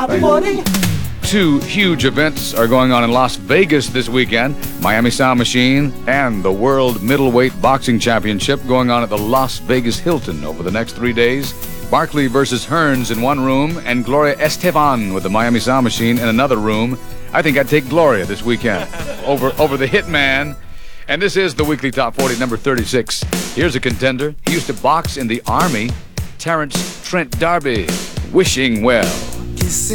Top 40. Two huge events are going on in Las Vegas this weekend. Miami Sound Machine and the World Middleweight Boxing Championship going on at the Las Vegas Hilton over the next 3 days. Barkley versus Hearns in one room and Gloria Estefan with the Miami Sound Machine in another room. I think I'd take Gloria this weekend over the Hitman. And this is the Weekly Top 40, number 36. Here's a contender. He used to box in the Army. Terrence Trent D'Arby. Wishing Well. Kissing